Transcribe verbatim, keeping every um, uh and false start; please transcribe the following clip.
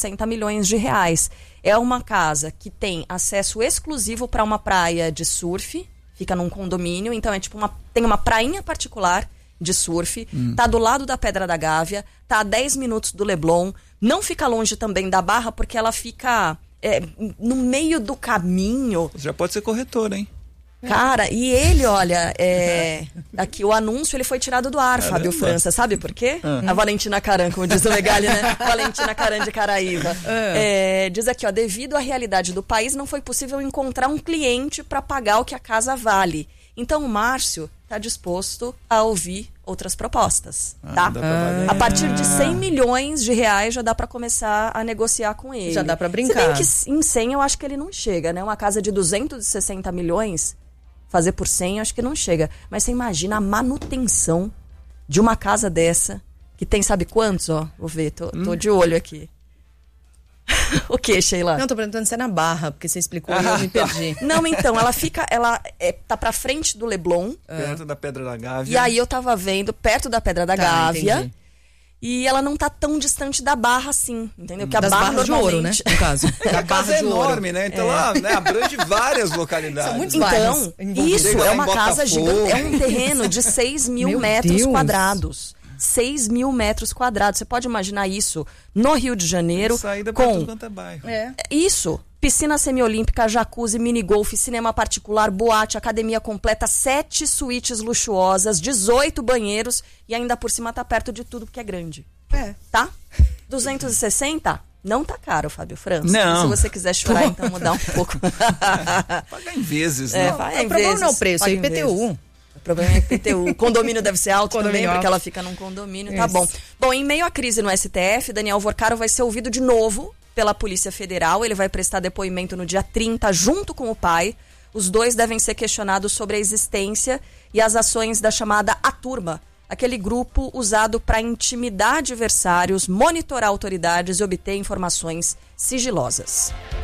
sessenta milhões de reais. É uma casa que tem acesso exclusivo para uma praia de surf, fica num condomínio, então é tipo uma, tem uma prainha particular de surf, hum. tá do lado da Pedra da Gávea, tá a dez minutos do Leblon, não fica longe também da Barra, porque ela fica é, no meio do caminho. Já pode ser corretor, hein? Cara, e ele, olha, é, aqui o anúncio ele foi tirado do ar, Caramba. Fábio França, sabe por quê? Uhum. A Valentina Caran, como diz o Megali, né? Valentina Caran de Caraíva. Uhum. É, diz aqui, ó, devido à realidade do país, não foi possível encontrar um cliente para pagar o que a casa vale. Então o Márcio está disposto a ouvir outras propostas, ah, tá? Ah. A partir de cem milhões de reais já dá para começar a negociar com ele. Já dá para brincar. Se bem que em cem eu acho que ele não chega, né? Uma casa de duzentos e sessenta milhões... fazer por cem, acho que não chega. Mas você imagina a manutenção de uma casa dessa, que tem sabe quantos, ó? Vou ver, tô, hum. tô de olho aqui. O que, Sheila? Não, tô perguntando se é na Barra, porque você explicou e eu me perdi. Não, então, ela fica, ela é, tá pra frente do Leblon. Perto da Pedra da Gávea. E aí eu tava vendo, perto da Pedra da tá, Gávea. Entendi. E ela não tá tão distante da Barra assim, entendeu? Porque a das Barra barras normalmente... de ouro, né? No caso. A casa é enorme, né? Então é. lá né, abrange várias localidades. São muitos então, isso é uma casa gigante. É um terreno de seis mil Meu metros Deus. quadrados. seis mil metros quadrados. Você pode imaginar isso no Rio de Janeiro. Saída com tudo quanto é bairro. É. Isso. Piscina semiolímpica, jacuzzi, minigolf, cinema particular, boate, academia completa, sete suítes luxuosas, dezoito banheiros e ainda por cima tá perto de tudo porque é grande. É. Tá? duzentos e sessenta? Não tá caro, Fábio França. Não. Se você quiser chorar, então mudar um pouco. Paga em vezes, é, né? Paga em o problema vezes, não é o preço, é I P T U. O problema é I P T U. O condomínio deve ser alto condomínio também, alto. porque ela fica num condomínio. Isso. Tá bom. Bom, em meio à crise no S T F, Daniel Vorcaro vai ser ouvido de novo pela Polícia Federal. Ele vai prestar depoimento no dia trinta, junto com o pai. Os dois devem ser questionados sobre a existência e as ações da chamada A Turma, aquele grupo usado para intimidar adversários, monitorar autoridades e obter informações sigilosas.